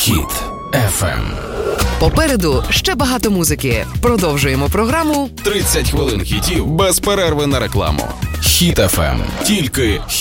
Хіт FM. Попереду ще багато музики. Продовжуємо програму 30 хвилин хітів без перерви на рекламу. Хіт FM. Тільки хіт.